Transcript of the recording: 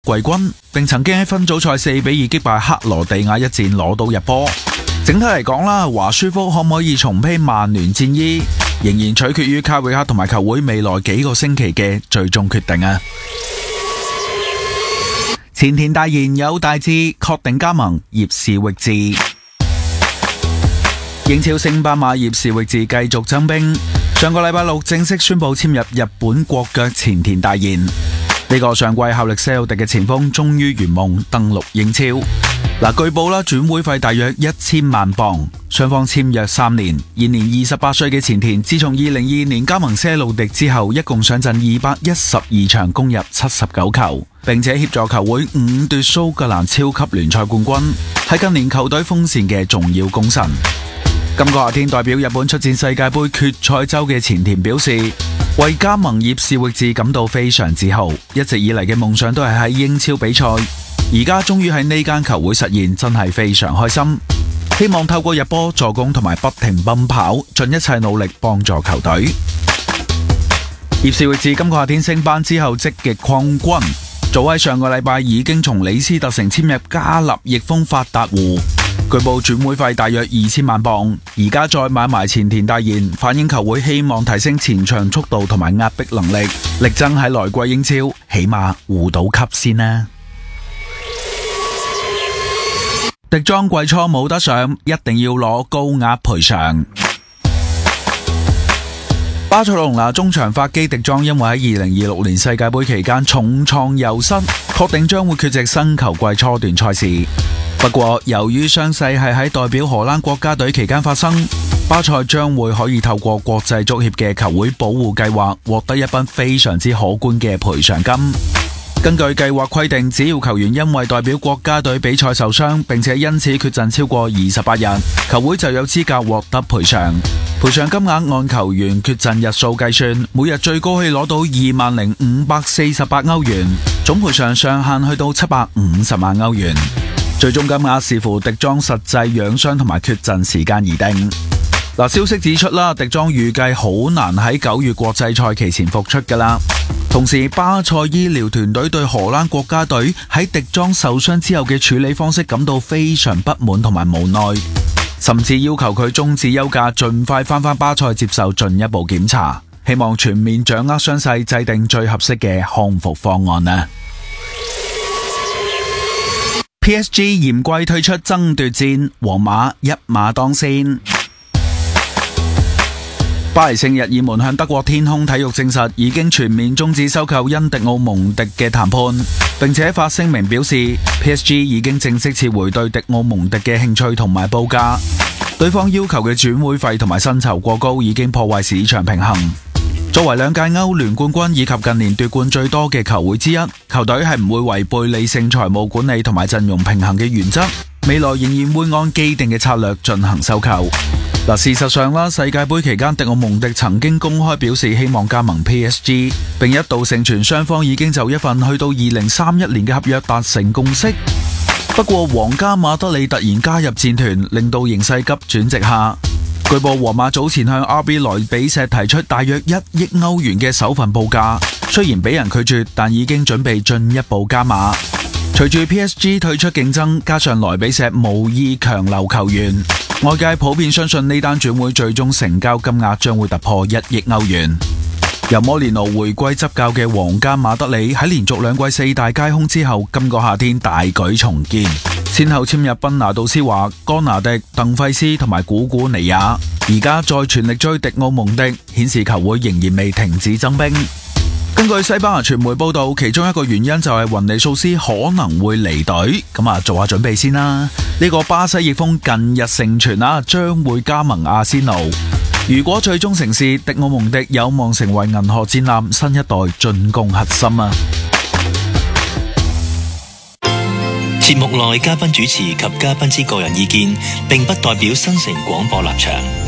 季軍，並曾經喺分組賽4-2擊敗克羅地亞一戰攞到入波。整體嚟講啦，華舒福可唔可以重披曼聯戰衣，仍然取決於卡域克同埋球會未來幾個星期嘅最終決定啊！前田大然有大志，確定加盟葉士域治。英超升班馬葉士域治繼續增兵，上個禮拜6正式宣布簽入日本國腳前田大然。呢個上季效力些路迪嘅前鋒終於圓夢登陸英超。據報啦，轉會費大約1000萬鎊，雙方簽約3年。現年28歲嘅前田，自從2022年加盟些路迪之後，一共上陣212場，攻入79球，並且協助球會5奪蘇格蘭超級聯賽冠軍，係近年球隊風扇嘅重要功臣。今個夏天代表日本出戰世界盃決賽周嘅前田表示，為加盟葉士域治感到非常自豪，一直以嚟嘅夢想都係喺英超比賽，而家終於喺呢間球會實現，真係非常開心。希望透過入波、助攻同埋不停奔跑，盡一切努力幫助球隊。葉士域治今個夏天升班之後積極擴軍，早喺上個禮拜已經從李斯特城簽入加納翼鋒法達胡。據報轉會費大約2000萬鎊，而家再買埋前田大然，反映球會希望提升前場速度同埋壓迫能力，力爭喺來季英超起碼護到級先啦。迪莊季初冇得上，一定要攞高額賠償。巴塞隆拿中場法基迪莊因為喺2026年世界盃期間重創右膝，確定將會缺席新球季初段賽事。不過，由於傷勢係喺代表荷蘭國家隊期間發生，巴塞將會可以透過國際足協嘅球會保護計劃獲得一筆非常之可觀嘅賠償金。根據計劃規定，只要球員因為代表國家隊比賽受傷，並且因此缺陣超過28日，球會就有資格獲得賠償。賠償金額按球員缺陣日數計算，每日最高可以攞到20,548歐元，總賠償上限去到750萬歐元。最終金額視乎迪莊實際養傷同埋缺陣時間而定。消息指出啦，迪莊預計好難喺9月國際賽期前復出噶啦。同時，巴塞醫療團隊對荷蘭國家隊喺迪莊受傷之後嘅處理方式感到非常不滿同埋無奈，甚至要求佢終止休假，盡快返巴塞接受進一步檢查，希望全面掌握傷勢，制定最合適嘅康復方案啊。PSG 嫌貴退出爭奪戰，皇馬一馬當先。巴黎聖日耳門向德國天空體育證實，已經全面終止收購因迪奧蒙迪嘅談判，並且發聲明表示 PSG 已經正式撤回對迪奧蒙迪嘅興趣同埋報價，對方要求嘅轉會費同埋薪酬過高，已經破壞市場平衡。作為2屆歐聯冠軍以及近年奪冠最多嘅球會之一，球隊係唔會違背理性財務管理同埋陣容平衡嘅原則，未來仍然會按既定嘅策略進行收購。事實上啦，世界盃期間迪奧蒙迪曾經公開表示希望加盟 PSG， 並一度盛傳雙方已經就一份去到2031年嘅合約達成共識。不過皇家馬德里突然加入戰團，令到形勢急轉直下。據報皇馬早前向 RB 萊比錫提出大約1億歐元嘅首份報價，雖然俾人拒絕，但已經準備進一步加碼。隨住 PSG 退出競爭，加上萊比錫無意強留球員，外界普遍相信呢單轉會最終成交金額將會突破1億歐元。由摩連奴回歸執教嘅皇家馬德里喺連續2季4大皆空之後，今個夏天大舉重建，先後簽入賓拿杜斯華、干拿迪、鄧費斯同埋古古尼亞，而家再全力追迪奧蒙迪，顯示球會仍然未停止增兵。根據西班牙傳媒報道，其中一個原因就係雲尼素斯可能會離隊，做下準備先啦。呢個巴西翼鋒近日盛傳將會加盟阿仙奴。如果最終成事，迪奧蒙迪有望成為銀河戰艦新一代進攻核心啊！ 節目內嘉賓主持及嘉賓之個人意見，並不代表新城廣播立場。